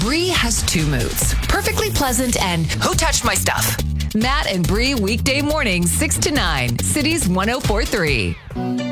Bree has two moods, perfectly pleasant and who touched my stuff? Matt and Bree weekday mornings 6 to 9, Cities 104.3.